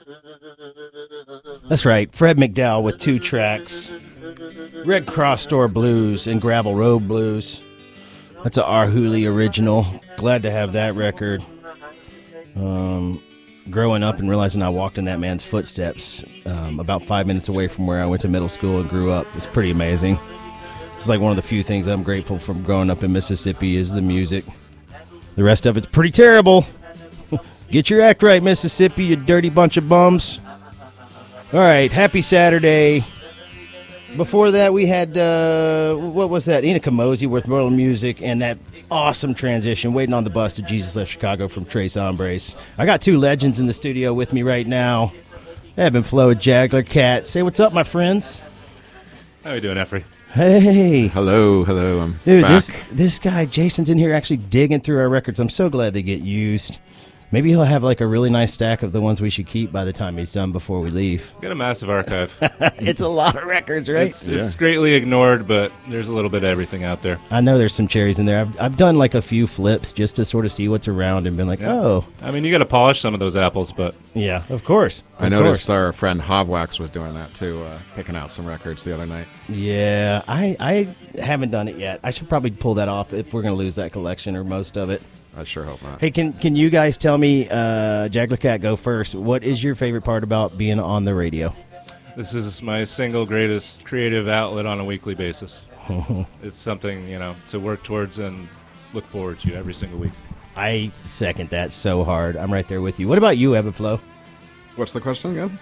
That's right, Fred McDowell with 2 tracks, Red Cross Store Blues and Gravel Road Blues. That's a R. Hooley original. Glad to have that record. Growing up and realizing I walked in that man's footsteps about 5 minutes away from where I went to middle school and grew up. It's pretty amazing. It's like one of the few things I'm grateful for growing up in Mississippi is the music. The rest of it's pretty terrible. Get your act right, Mississippi, you dirty bunch of bums. All right, happy Saturday. Before that, we had, what was that? Ina Kamosi with Mortal Music and that awesome transition, Waiting on the Bus to Jesus Left Chicago from Tres Hombres. I got 2 legends in the studio with me right now. Ebb and Flow, Jagler Cat. Say what's up, my friends. How you doing, Effrey? Hey. Hello. I'm Dude, back. this guy, Jason's in here actually digging through our records. I'm so glad they get used. Maybe he'll have like a really nice stack of the ones we should keep by the time he's done before we leave. Got a massive archive. It's a lot of records, right? It's greatly ignored, but there's a little bit of everything out there. I know there's some cherries in there. I've done like a few flips just to sort of see what's around and been like, oh. I mean, you got to polish some of those apples, but... Yeah, of course. I noticed our friend Hovwax was doing that too, picking out some records the other night. Yeah, I haven't done it yet. I should probably pull that off if we're going to lose that collection or most of it. I sure hope not. Hey, can you guys tell me, Jagler Cat, go first. What is your favorite part about being on the radio? This is my single greatest creative outlet on a weekly basis. It's something, to work towards and look forward to every single week. I second that so hard. I'm right there with you. What about you, Ebb and Flow? What's the question again?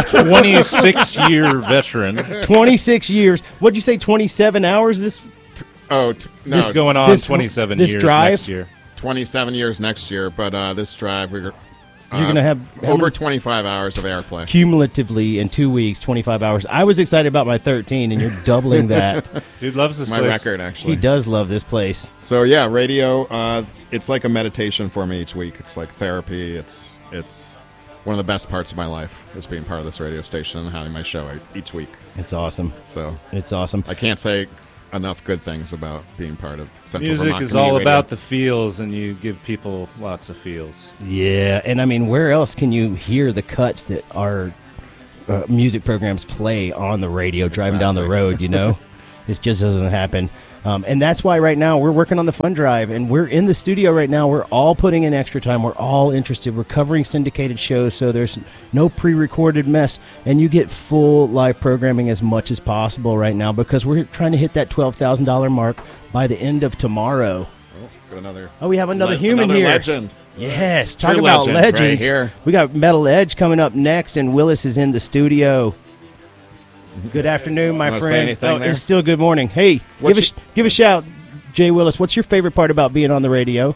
26-year veteran. 26 years. What'd you say, 27 hours? This going on 27 this years drive? next year. 27 years next year, but this drive, we're You're going to have over 25 hours of airplay. Cumulatively in 2 weeks, 25 hours. I was excited about my 13, and you're doubling that. Dude loves this My place. record, actually. He does love this place. So, yeah, radio, it's like a meditation for me each week. It's like therapy. It's one of the best parts of my life is being part of this radio station and having my show each week. It's awesome. So It's awesome. I can't say enough good things about being part of Central Music Vermont is Community all Radio. about the feels, and you give people lots of feels. Yeah, and I mean, where else can you hear the cuts that our music programs play on the radio driving down the road, It just doesn't happen. And that's why right now we're working on the fund drive, and we're in the studio right now. We're all putting in extra time. We're all interested. We're covering syndicated shows, so there's no pre-recorded mess, and you get full live programming as much as possible right now because we're trying to hit that $12,000 mark by the end of tomorrow. We have another human here. Legend. Yes, talk True about legend right legends. here. We got Metal Edge coming up next, and Willis is in the studio. Good afternoon, my Wanna friend. say anything there? It's still good morning. Hey, give a shout, Jay Willis. What's your favorite part about being on the radio?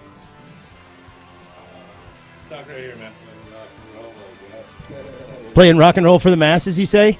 Talk right here, man. Playing rock and roll for the masses, you say?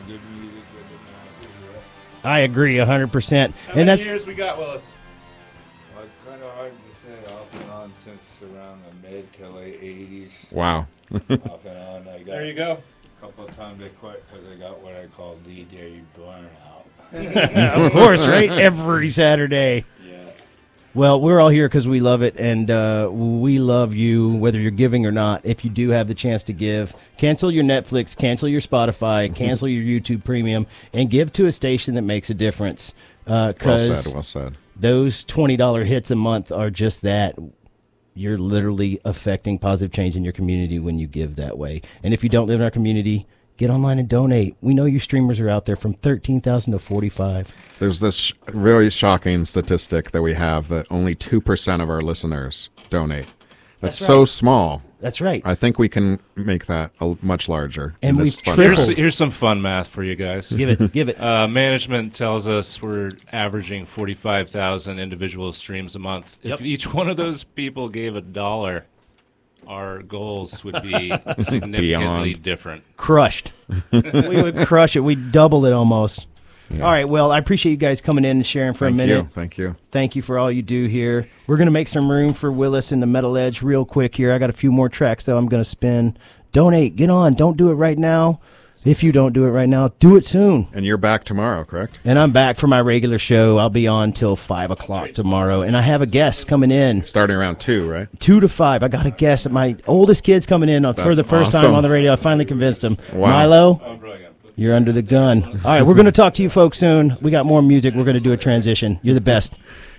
I agree 100%. How many years we got, Willis? Well, it's kind of hard to say off and on since around the mid to late 80s. Wow. Off and on. I got There you go. a couple of times I quit because I got what I call DJ burnout. Of course, right? Every Saturday. Yeah. Well, we're all here because we love it, and we love you, whether you're giving or not. If you do have the chance to give, cancel your Netflix, cancel your Spotify, cancel your YouTube Premium, and give to a station that makes a difference. Well said. Those $20 hits a month are just that. You're literally affecting positive change in your community when you give that way. And if you don't live in our community, get online and donate. We know your streamers are out there from 13,000 to 45. There's this really shocking statistic that we have that only 2% of our listeners donate. That's so right. small. That's right. I think we can make that much larger. And in this we've fund tripled. drive. Here's some fun math for you guys. Give it. Management tells us we're averaging 45,000 individual streams a month. Yep. If each one of those people gave $1, our goals would be significantly Beyond. different. Crushed. We would crush it. We'd double it almost. Yeah. All right, well, I appreciate you guys coming in and sharing for a minute. Thank you. Thank you for all you do here. We're going to make some room for Willis and the Metal Edge real quick here. I got a few more tracks, though, I'm going to spin. Donate. Get on. Don't do it right now. If you don't do it right now, do it soon. And you're back tomorrow, correct? And I'm back for my regular show. I'll be on till 5 o'clock tomorrow. And I have a guest coming in. Starting around 2, right? 2 to 5. I got a guest. My oldest kid's coming in for the first time awesome. on the radio. I finally convinced him. Wow. Milo, you're under the gun. All right, we're going to talk to you folks soon. We got more music. We're going to do a transition. You're the best.